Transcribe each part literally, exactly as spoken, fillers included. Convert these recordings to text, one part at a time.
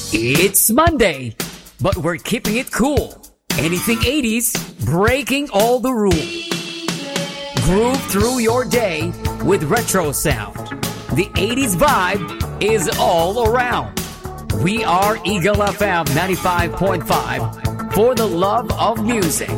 It's Monday, but we're keeping it cool. Anything eighties, breaking all the rules. Groove through your day with retro sound. The eighties vibe is all around. We are Eagle F M ninety-five point five for the love of music.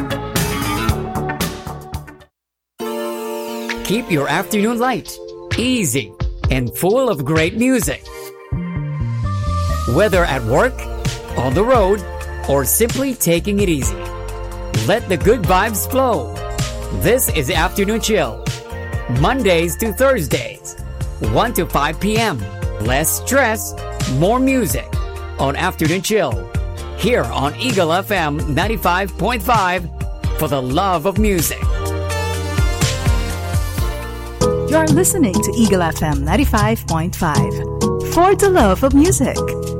Keep your afternoon light, easy, and full of great music. Whether at work, on the road, or simply taking it easy, let the good vibes flow. This is Afternoon Chill, Mondays to Thursdays, one to five p.m. Less stress, more music on Afternoon Chill, here on Eagle F M ninety-five point five for the love of music. You're listening to Eagle F M ninety-five point five for the love of music.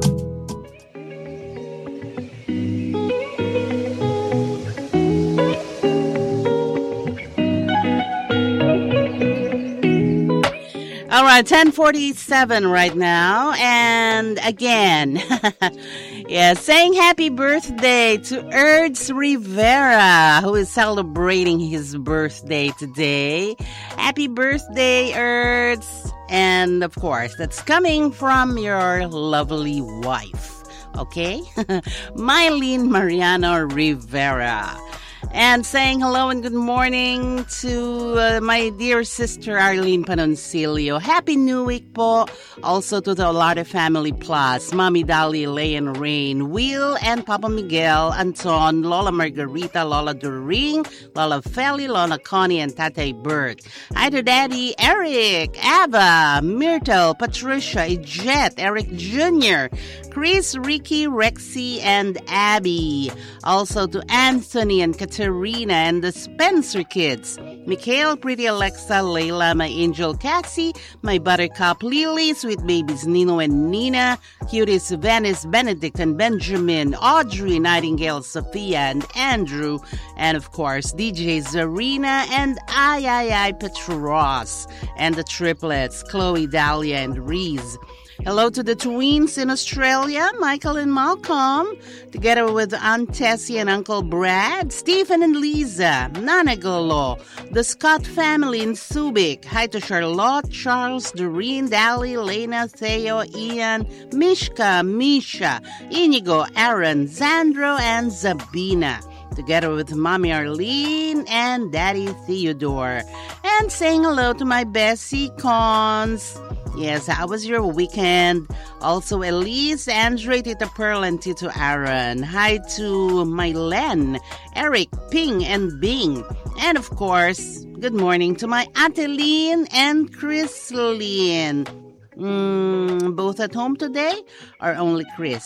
All right, ten forty-seven right now, and again, yeah, saying happy birthday to Erds Rivera, who is celebrating his birthday today. Happy birthday, Erds! And of course, that's coming from your lovely wife, okay? Mylene Mariano Rivera. And saying hello and good morning to uh, my dear sister Arlene Panoncilio. Happy New Week po. Also to the Olarte Family Plus, Mommy Dali, Lay and Rain, Will and Papa Miguel, Anton, Lola Margarita, Lola Doreen, Lola Feli, Lola Connie, and Tatay Bert. Hi to Daddy Eric, Ava, Myrtle, Patricia, Jet, Eric Junior, Chris, Ricky, Rexy, and Abby. Also to Anthony and Katerina and the Spencer kids. Mikhail, Pretty Alexa, Layla, my angel Cassie, my buttercup Lily, sweet babies Nino and Nina, cuties Venice, Benedict and Benjamin, Audrey, Nightingale, Sophia, and Andrew, and of course D J Zarina and Ay Ay Ay Petros, and the triplets Chloe, Dahlia, and Reese. Hello to the twins in Australia, Michael and Malcolm, together with Aunt Tessie and Uncle Brad, Stephen and Lisa, Nana Golo, the Scott family in Subic. Hi to Charlotte, Charles, Doreen, Dali, Lena, Theo, Ian, Mishka, Misha, Inigo, Aaron, Zandro, and Zabina, together with Mommy Arlene and Daddy Theodore. And saying hello to my Bessie Cons. Yes, how was your weekend? Also, Elise, Andre, Tita Pearl, and Tito Aaron. Hi to Mylen, Eric, Ping, and Bing. And of course, good morning to my Ateline and Chrisline. Mm, both at home today or only Chris?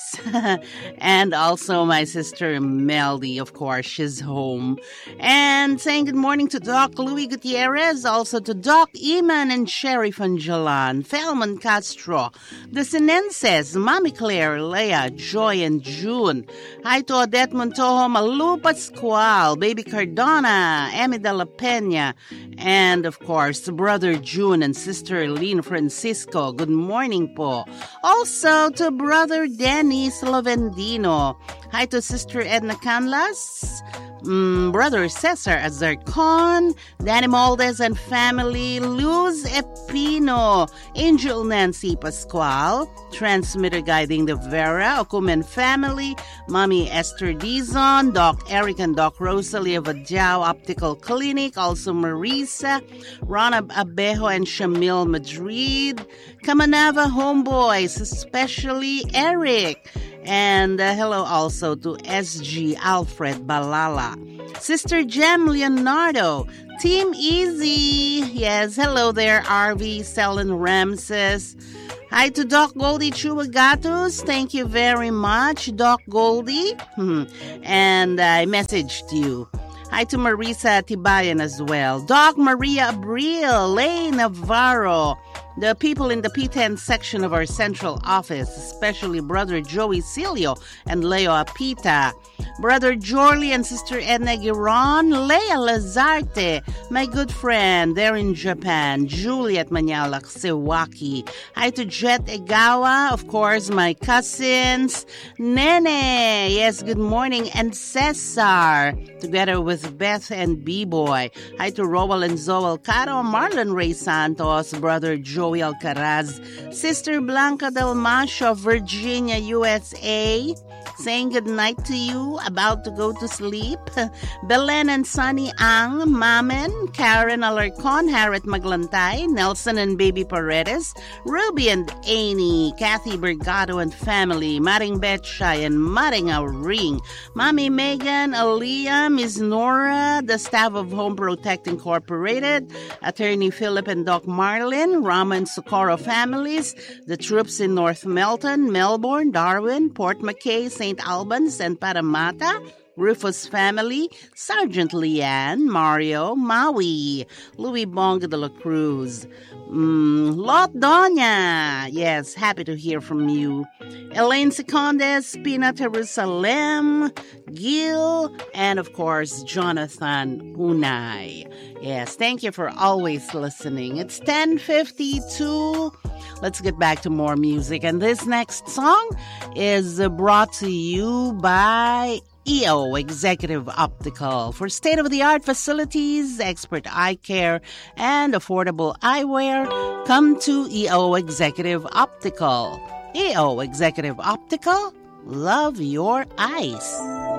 And also my sister Meldy, of course, she's home. And saying good morning to Doc Louis Gutierrez, also to Doc Eman and Sheriff Angelan, Felman Castro, the Sinenses, Mommy Claire, Leah, Joy, and June. Hi to Odette Montojo, Malu Pascual, Baby Cardona, Emi de la Peña, and of course, to Brother June and Sister Eileen Francisco. Good morning po. Also to Brother Dennis Lovendino. Hi to Sister Edna Canlas, mm, Brother Cesar Azarcon, Danny Moldes and family, Luz Epino, Angel Nancy Pascual, Transmitter Guiding the Vera, Okumen family, Mommy Esther Dizon, Doc Eric and Doc Rosalie of Adjao Optical Clinic, also Marisa, Rana Abejo and Shamil Madrid, Kamanava Homeboys, especially Eric. And uh, hello also to S G Alfred Balala, Sister Jem Leonardo, Team Easy. Yes, hello there, R V, Selen Ramses. Hi to Doc Goldie Chuagatos. Thank you very much, Doc Goldie. And I messaged you. Hi to Marisa Tibayan as well. Doc Maria Abril, Lay Navarro, the people in the P ten section of our central office, especially Brother Joey Cilio and Leo Apita, Brother Jorly and Sister Edna Giron, Leia Lazarte, my good friend there in Japan, Juliet Manyalak Sewaki. Hi to Jet Egawa, of course, my cousins, Nene, yes, good morning, and Cesar, together with Beth and B-Boy. Hi to Rowell and Zoel Caro, Marlon Ray Santos, Brother Joey Alcaraz, Sister Blanca Del Macho, Virginia, U S A, saying good night to you, about to go to sleep. Belen and Sunny Ang, Mamen, Karen Alarcon, Harriet Maglantay, Nelson and Baby Paredes, Ruby and Amy, Kathy Bergado and family, Maring Betchay and Maring Ring, Mommy Megan, Aaliyah, Miss Nora, the staff of Home Protect Incorporated, Attorney Philip and Doc Marlin, Rama and Socorro families, the troops in North Melton, Melbourne, Darwin, Port McKay, Saint Albans, and Parramatta, Rufus family, Sergeant Leanne, Mario, Maui, Louis Bonga de la Cruz, mm, Lot Doña, yes, happy to hear from you, Elaine Secondes, Pina Jerusalem, Gil, and of course, Jonathan Unay. Yes, thank you for always listening. It's ten fifty-two. Let's get back to more music. And this next song is brought to you by E O Executive Optical. For state-of-the-art facilities, expert eye care, and affordable eyewear, come to E O Executive Optical. E O Executive Optical, love your eyes.